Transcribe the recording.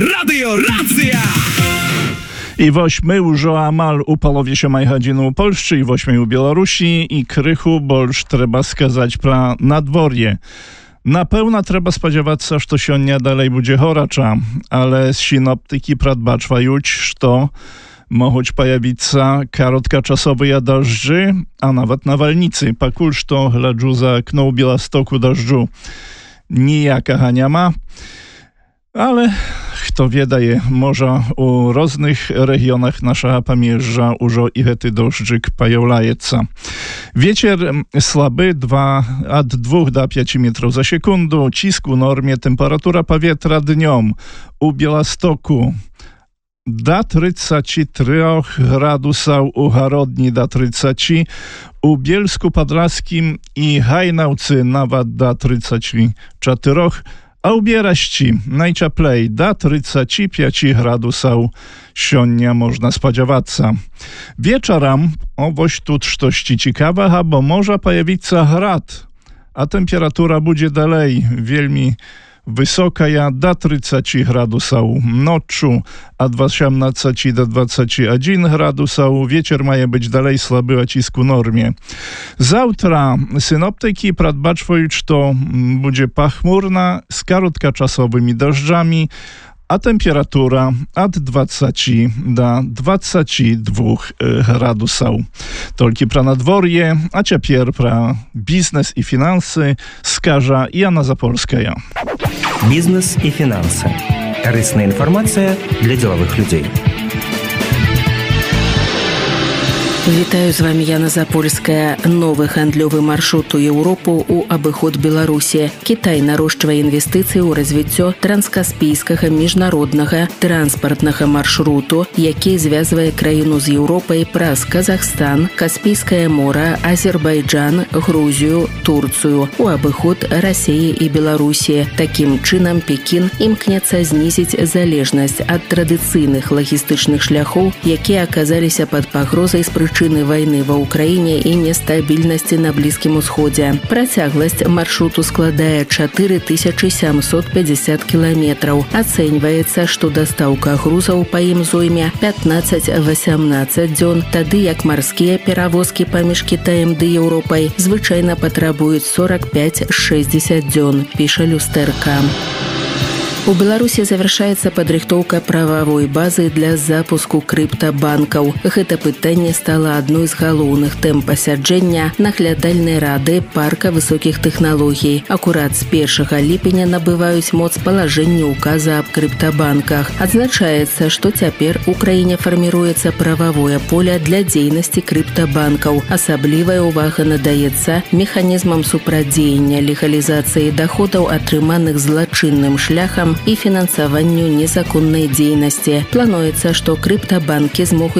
Radio Racja! I wośmy już amal u połowie 7 godziny u Polsce i 8 u Białorusi i krychu, bo już trzeba skazać pra nadworje. Na pełna trzeba spodziewać się, że to się nie dalej będzie horacza, ale synoptyki pradbaczwają, że mogą pojawić się krótkoczasowe deszczy, a nawet nawalnicy. Pakulż to hladżu za okno u Białostoku deszczu nijaka nie ma. Ale kto wie, daje, może u różnych regionach nasza pamięża użo i hety deszczyk pojawlajeca. Wieter słaby 2 do 5 metrów za sekundę, cisk u normie, temperatura powietrza dniom u Białostoku do 33 gradusów, u Harodni do 30, u Bielsku Podlaskim i Hajnałcy nawet do 34, a u Bieraści najcieplej do 35 gradusów sionia można spodziewać się. Wieczorem owoś tu coś ciekawego, bo może pojawić się grad, a temperatura będzie dalej wielmi wysoka, do 30 gradusów noczu, a od 18 do 21 gradusów. Wieczór ma być dalej słaby, a cisk u normie. Zawtra synoptyki pradbaczwają, że to będzie pachmurna z krótkoczasowymi deszczami, a temperatura od 20 do 22 gradusów. Tolki pra nadworje, a ciapier pra biznes i finanse, skaża Jana Zapolskaja. Biznes i finanse. Корисна інформація для ділових людей. Вітаю, з вами Яна Запольская. Новы гандлёвы маршрут у Еўропу ў абыход Беларусі. Кітай нарошчвае інвестыцыі ў развіццё транскаспійскага міжнароднага транспартнага маршруту, які звязвае краіну з Еўропай праз Казахстан, Каспійскае мора, Азербайджан, Грузію, Турцыю у абыход Расіі і Беларусі. Такім чынам Пекін імкнецца знізіць залежнасць ад традыцыйных лагістычных шляхоў, якія аказаліся пад пагрозай з прычыны вайны ва ўкраіне і нестабільнасці на Блізкім Усходзе. Працягласць маршруту складае 4750 кіламетраў. Ацэньваецца, што дастаўка грузаў па ім зойме 15-18 дзён, тады як марскія перавозкі паміж Кітаем ды Еўропай звычайна патрабуюць 45-60 дзён, піша Люстэрка. У Беларусі завяршаецца падрыхтоўка прававой базы для запуску крыптабанкаў. Гэта пытанне стала адной з галоўных тэм пасяджэння наглядальнай рады парка высокіх тэхналогій. Акурат з 1 ліпеня набываюць моц палажэнні указа аб крыптабанках. Адзначаецца, што цяпер у краіне фарміруецца прававое поле для дзейнасці крыптабанкаў. Асаблівая ўвага надаецца механізмам супрадзеяння легалізацыі даходаў, атрыманых злачынным шляхам, і фінансаванню незаконнай дзейнасці. Плануецца, што крыптабанкі змогуць